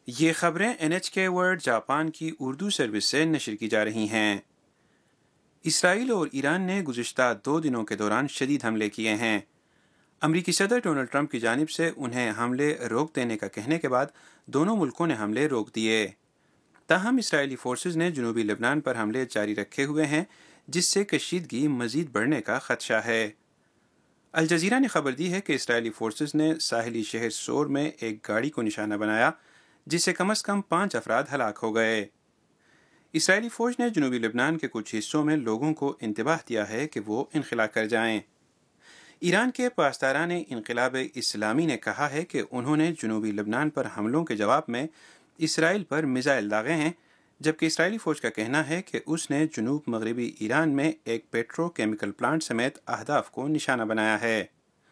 یہ خبریں NHK world Japan کی اردو سروس سے نشر کی جا رہی ہیں۔ اسرائیل اور ایران نے گزشتہ 2 دنوں کے دوران شدید حملے کیے ہیں۔ امریکی صدر ڈونلڈ ٹرمپ کی جانب سے انہیں حملے روک دینے کا کہنے کے بعد دونوں ملکوں نے حملے روک دیے۔ تاہم اسرائیلی فورسز نے جنوبی لبنان پر حملے جاری رکھے ہوئے ہیں، جس سے کشیدگی مزید بڑھنے کا خدشہ ہے۔ الجزیرہ نے خبر دی ہے کہ اسرائیلی فورسز نے ساحلی شہر سور میں ایک گاڑی کو نشانہ بنایا، جس سے کم از کم 5 افراد ہلاک ہو گئے۔ اسرائیلی فوج نے جنوبی لبنان کے کچھ حصوں میں لوگوں کو انتباہ دیا ہے کہ وہ انخلا کر جائیں۔ ایران کے پاسداران انقلاب اسلامی نے کہا ہے کہ انہوں نے جنوبی لبنان پر حملوں کے جواب میں اسرائیل پر میزائل داغے ہیں، جبکہ اسرائیلی فوج کا کہنا ہے کہ اس نے جنوب مغربی ایران میں ایک پیٹرو کیمیکل پلانٹ سمیت اہداف کو نشانہ بنایا ہے۔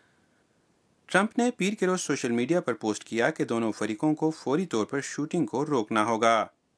ٹرمپ نے پیر کے روز سوشل میڈیا پر پوسٹ کیا کہ دونوں فریقوں کو فوری طور پر شوٹنگ کو روکنا ہوگا۔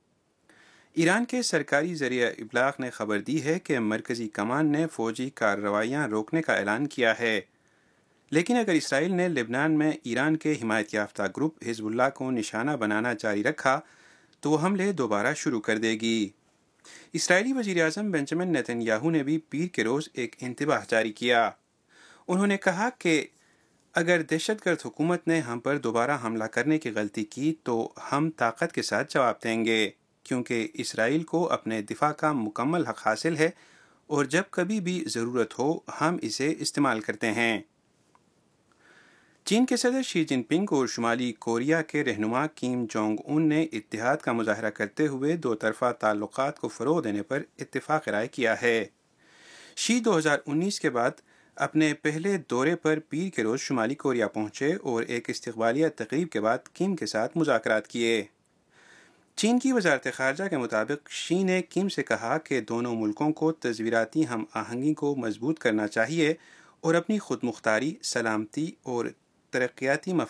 ایران کے سرکاری ذریعہ ابلاغ نے خبر دی ہے کہ مرکزی کمان نے فوجی کارروائیاں روکنے کا اعلان کیا ہے، لیکن اگر اسرائیل نے لبنان میں ایران کے حمایت یافتہ گروپ حزب اللہ کو نشانہ بنانا جاری رکھا تو وہ حملے دوبارہ شروع کر دے گی۔ اسرائیلی وزیر اعظم بنجامن نیتن یاہو نے بھی پیر کے روز ایک انتباہ جاری کیا۔ انہوں نے کہا کہ اگر دہشت گرد حکومت نے ہم پر دوبارہ حملہ کرنے کی غلطی کی تو ہم طاقت کے ساتھ جواب دیں گے، کیونکہ اسرائیل کو اپنے دفاع کا مکمل حق حاصل ہے اور جب کبھی بھی ضرورت ہو ہم اسے استعمال کرتے ہیں۔ چین کے صدر شی جن پنگ اور شمالی کوریا کے رہنما کیم جونگ ان نے اتحاد کا مظاہرہ کرتے ہوئے دو طرفہ تعلقات کو فروغ دینے پر اتفاق رائے کیا ہے۔ شی 2019 کے بعد اپنے پہلے دورے پر پیر کے روز شمالی کوریا پہنچے اور ایک استقبالیہ تقریب کے بعد کیم کے ساتھ مذاکرات کیے۔ چین کی وزارت خارجہ کے مطابق شی نے کیم سے کہا کہ دونوں ملکوں کو تصویراتی ہم آہنگی کو مضبوط کرنا چاہیے اور اپنی خود مختاری، سلامتی اور ترقیاتی مفاد